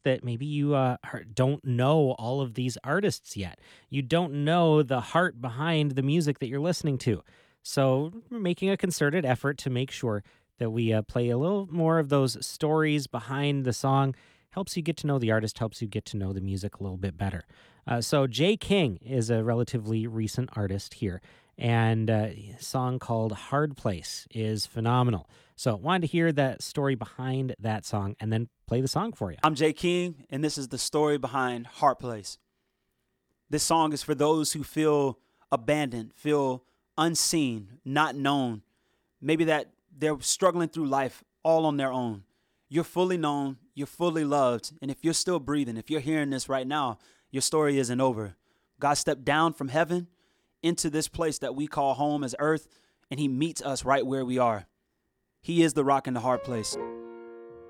that maybe you don't know all of these artists yet. You don't know the heart behind the music that you're listening to. So we're making a concerted effort to make sure that we play a little more of those stories behind the song. Helps you get to know the artist, helps you get to know the music a little bit better. So Jay King is a relatively recent artist here, and a song called Hard Place is phenomenal. So wanted to hear that story behind that song and then play the song for you. I'm Jay King, and this is the story behind Heart Place. This song is for those who feel abandoned, feel unseen, not known. Maybe that they're struggling through life all on their own. You're fully known, you're fully loved, and if you're still breathing, if you're hearing this right now, your story isn't over. God stepped down from heaven into this place that we call home as earth, and he meets us right where we are. He is the rock in the hard place.